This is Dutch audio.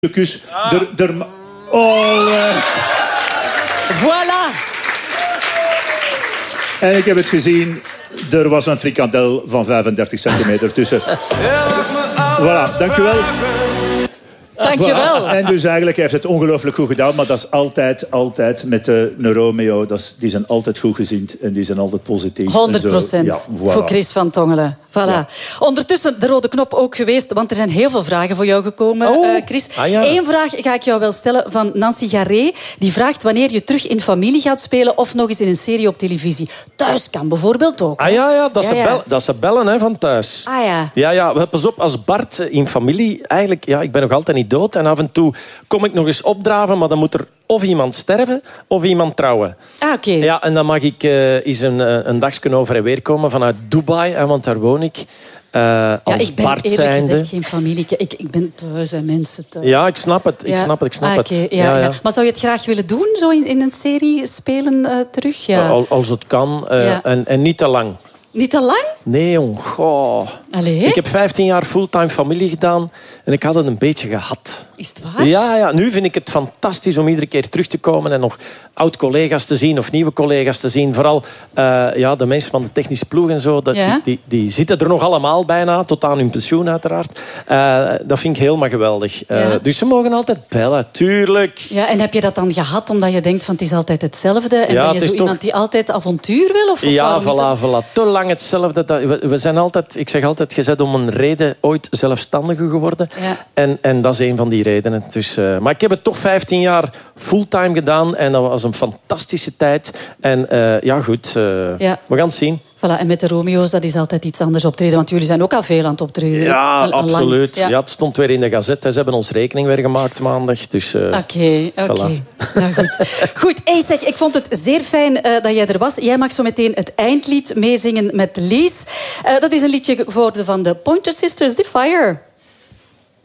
kus. Oh. Voilà. En ik heb het gezien. Er was een frikandel van 35 centimeter tussen. Voilà, dank u wel. Dank je wel. En dus eigenlijk heeft het ongelooflijk goed gedaan. Maar dat is altijd met de Romeo. Die zijn altijd goed gezind en die zijn altijd positief. 100%. Ja, voilà. Voor Chris van Tongelen. Voilà. Ja. Ondertussen de rode knop ook geweest, want er zijn heel veel vragen voor jou gekomen, Chris. Eén vraag ga ik jou wel stellen van Nancy Garé. Die vraagt wanneer je terug in Familie gaat spelen of nog eens in een serie op televisie. Thuis kan bijvoorbeeld ook. Dat ze bellen hè, van thuis. Ja, pas op, als Bart in Familie... Eigenlijk, ik ben nog altijd niet dood. En af en toe kom ik nog eens opdraven, maar dan moet er of iemand sterven of iemand trouwen. Oké. Ja, en dan mag ik eens een dagje over en weer komen vanuit Dubai, want daar woon ik. Als ik ben Bart eerlijk zijnde. gezegd geen familie. Ik ben thuis en mensen thuis. Ja, ik snap het. Ik snap het. Ja. Maar zou je het graag willen doen, zo in een serie spelen terug? Ja. Als het kan. En niet te lang. Niet te lang? Nee, jong. Goh. Allee? Ik heb 15 jaar fulltime familie gedaan en ik had het een beetje gehad. Is het waar? Ja, nu vind ik het fantastisch om iedere keer terug te komen en nog oud-collega's te zien of nieuwe collega's te zien. Vooral de mensen van de technische ploeg en zo, die zitten er nog allemaal bijna, tot aan hun pensioen uiteraard. Dat vind ik helemaal geweldig. Dus ze mogen altijd bellen, tuurlijk. Ja, en heb je dat dan gehad omdat je denkt van het is altijd hetzelfde? En ben je zo iemand die altijd avontuur wil? Of ja, voilà. Te lang hetzelfde. We zijn altijd, ik zeg altijd, je bent om een reden ooit zelfstandige geworden. Ja. En dat is een van die redenen. Dus, maar ik heb het toch 15 jaar fulltime gedaan en dat was een fantastische tijd. En we gaan het zien. Voilà, en met de Romeo's, dat is altijd iets anders optreden. Want jullie zijn ook al veel aan het optreden. Ja, absoluut. Ja, het stond weer in de gazette. Ze hebben ons rekening weer gemaakt maandag. Dus, Oké. Nou, goed, hey, zeg, ik vond het zeer fijn dat jij er was. Jij mag zo meteen het eindlied meezingen met Lies. Dat is een liedje geworden van de Pointer Sisters, The Fire.